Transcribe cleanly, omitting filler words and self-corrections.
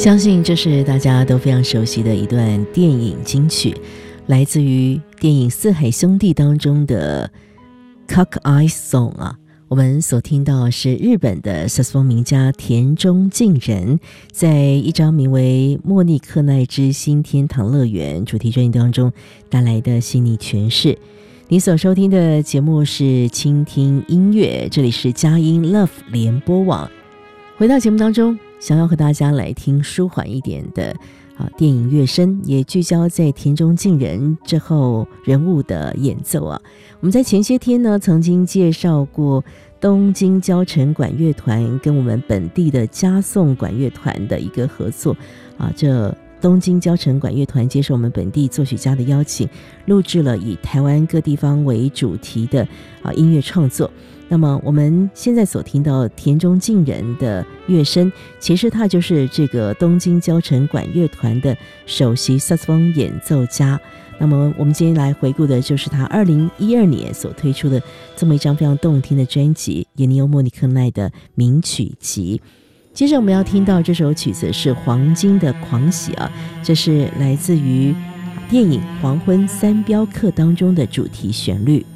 相信这是大家都非常熟悉的一段电影金曲，来自于电影《四海兄弟》当中的 Cockeye Song 啊。我们所听到是日本的萨克斯风名家田中敬人在一张名为《莫妮克奈之新天堂乐园》主题专辑当中带来的细腻诠释。你所收听的节目是倾听音乐，这里是佳音 Love 联播网。回到节目当中，想要和大家来听舒缓一点的电影乐声，也聚焦在田中敬人之后人物的演奏啊。我们在前些天呢，曾经介绍过东京交城管乐团跟我们本地的嘉颂管乐团的一个合作啊。这东京交城管乐团接受我们本地作曲家的邀请，录制了以台湾各地方为主题的音乐创作。那么我们现在所听到田中敬人的乐声，其实他就是这个东京交城管乐团的首席萨克斯风演奏家。那么我们今天来回顾的就是他2012年所推出的这么一张非常动听的专辑《Ennio Morricone的名曲集》。接着我们要听到这首曲子是《黄金的狂喜》啊，这是来自于电影《黄昏三镖客》当中的主题旋律。